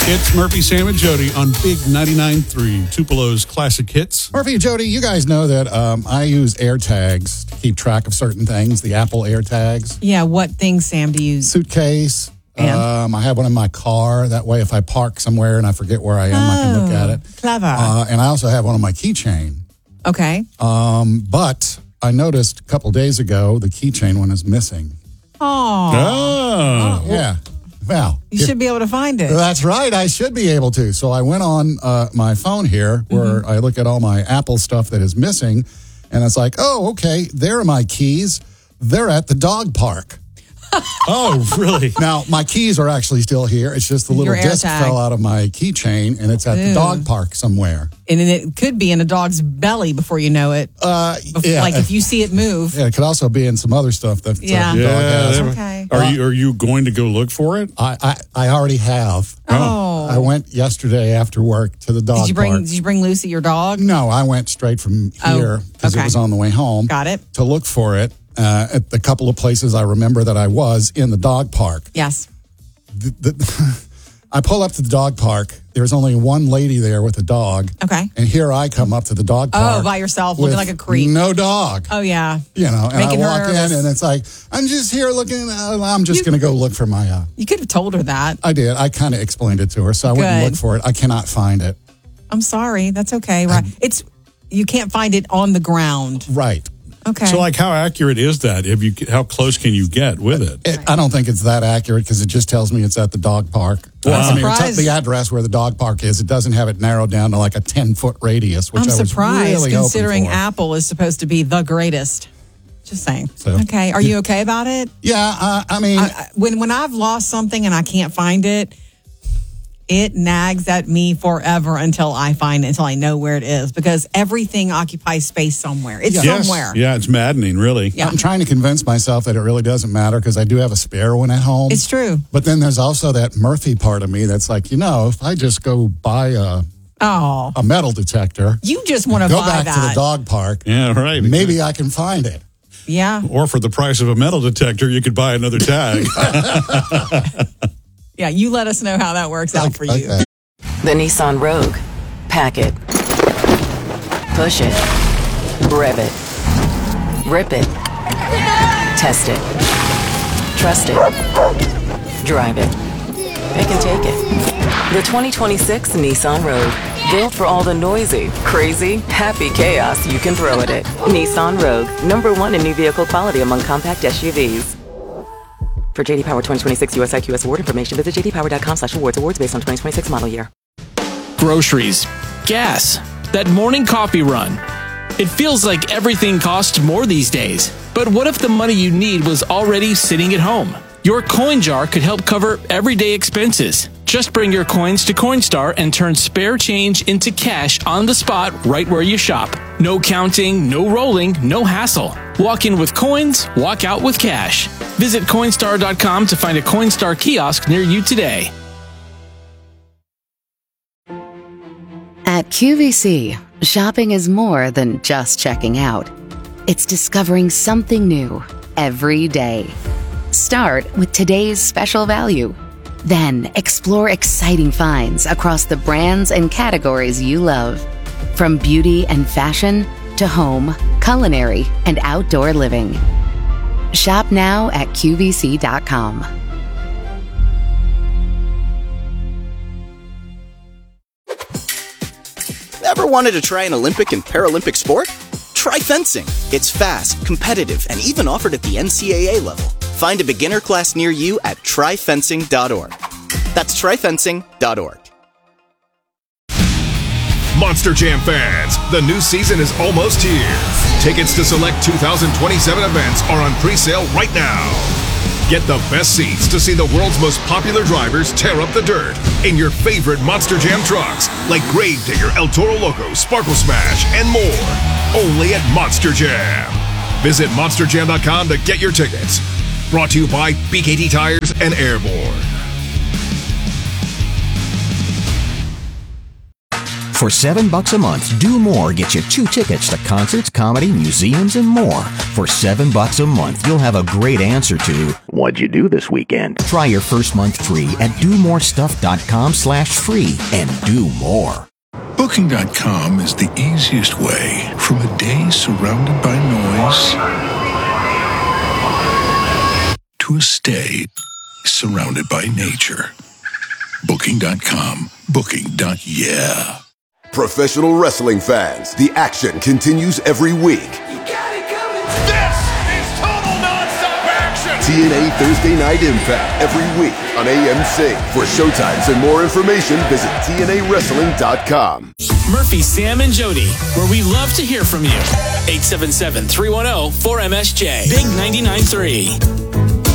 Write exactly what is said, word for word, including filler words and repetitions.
It's Murphy, Sam, and Jody on Big ninety-nine point three, Tupelo's Classic Hits. Murphy and Jody, you guys know that um, I use AirTags to keep track of certain things, the Apple AirTags. Yeah, what things, Sam, do you use? Suitcase. And? Um, I have one in my car. That way, if I park somewhere and I forget where I am, oh, I can look at it. Clever. Uh, and I also have one on my keychain. Okay. Um, but I noticed a couple days ago the keychain one is missing. Oh. Oh. Yeah. Well, You should be able to find it. That's right. I should be able to. So I went on uh, my phone here where Mm-hmm. I look at all my Apple stuff that is missing. And it's like, oh, okay, there are my keys. They're at the dog park. Oh, really? Now, my keys are actually still here. It's just the little Your disc AirTag. fell out of my keychain, and it's at the Ew. dog park somewhere. And then it could be in a dog's belly before you know it. Uh, Bef- yeah. Like if you see it move. Yeah, it could also be in some other stuff that Yeah. the dog has. Yeah. Okay. Are you are you going to go look for it? I, I, I already have. Oh. I went yesterday after work to the dog Did you bring park. Did you bring Lucy, your dog? No, I went straight from Oh, here because okay. it was on the way home. Got it. To look for it uh, at the couple of places I remember that I was in the dog park. Yes. The, the, I pull up to the dog park. There's only one lady there with a dog. Okay. And here I come up to the dog park. Oh, by yourself, looking with like a creep. No dog. Oh, yeah. You know, and Making her I walk in nervous. and it's like, I'm just here looking. Uh, I'm just You- going to go look for my. Uh, You could have told her that. I did. I kind of explained it to her. So I went and Good. looked for it. I cannot find it. I'm sorry. That's okay. Right. It's you can't find it on the ground. Right. Okay. So, like, how accurate is that? Have you? How close can you get with it? It, I don't think it's that accurate because it just tells me it's at the dog park. Well, I I'm mean, it's at surprised. the address where the dog park is. It doesn't have it narrowed down to like a ten foot radius, which I'm I was surprised really considering hoping for. Apple is supposed to be the greatest. Just saying. So- okay. Are you okay about it? Yeah, uh, I mean, I, I- when when I've lost something and I can't find it, it nags at me forever until I find it, until I know where it is, because everything occupies space somewhere. It's Yes. somewhere. Yeah, it's maddening, really. Yeah. I'm trying to convince myself that it really doesn't matter because I do have a spare one at home. It's true. But then there's also that Murphy part of me that's like, you know, if I just go buy a, Oh, a metal detector, you just want to go buy back that. to the dog park, Yeah, right. maybe I can find it. Yeah. Or for the price of a metal detector, you could buy another tag. Yeah. You let us know how that works out for you. Okay. The Nissan Rogue. Pack it. Push it. Rev it. Rip it. Test it. Trust it. Drive it. It can take it. The twenty twenty-six Nissan Rogue. Built for all the noisy, crazy, happy chaos you can throw at it. Nissan Rogue. Number one in new vehicle quality among compact S U Vs. For J D Power twenty twenty-six U S I Q S award information, visit j d power dot com slash awards. Awards based on twenty twenty-six model year. Groceries, gas, that morning coffee run. It feels like everything costs more these days. But what if the money you need was already sitting at home? Your coin jar could help cover everyday expenses. Just bring your coins to Coinstar and turn spare change into cash on the spot right where you shop. No counting, no rolling, no hassle. Walk in with coins, walk out with cash. Visit Coinstar dot com to find a Coinstar kiosk near you today. At Q V C, shopping is more than just checking out. It's discovering something new every day. Start with today's special value. Then explore exciting finds across the brands and categories you love. From beauty and fashion to home, culinary, and outdoor living. Shop now at Q V C dot com. Ever wanted to try an Olympic and Paralympic sport? Try fencing. It's fast, competitive, and even offered at the N C A A level. Find a beginner class near you at try fencing dot org. That's try fencing dot org. Monster Jam fans, the new season is almost here. Tickets to select two thousand twenty-seven events are on pre-sale right now. Get the best seats to see the world's most popular drivers tear up the dirt in your favorite Monster Jam trucks, like Gravedigger, El Toro Loco, Sparkle Smash, and more. Only at Monster Jam. Visit monster jam dot com to get your tickets. Brought to you by B K T Tires and Airborne. For seven bucks a month, Do More gets you two tickets to concerts, comedy, museums, and more. For seven bucks a month, you'll have a great answer to, what'd you do this weekend? Try your first month free at domorestuff.com slash free and do more. Booking dot com is the easiest way from a day surrounded by noise to a stay surrounded by nature. Booking dot com. Booking. Yeah. Professional wrestling fans, the action continues every week. You got it coming. This is total nonstop action. T N A Thursday Night Impact every week on A M C. For showtimes and more information, visit T N A wrestling dot com. Murphy, Sam, and Jody, where we love to hear from you. eight seven seven, three one zero, four M S J. Big ninety-nine point three.